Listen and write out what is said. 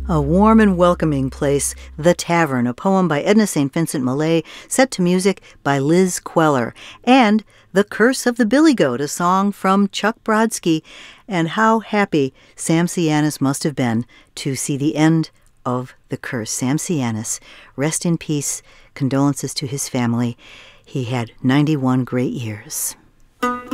A warm and welcoming place, The Tavern, a poem by Edna St. Vincent Millay, set to music by Liz Queller, and The Curse of the Billy Goat, a song from Chuck Brodsky, and how happy Sam Sianis must have been to see the end of The Curse. Sam Sianis, rest in peace, condolences to his family. He had 91 great years.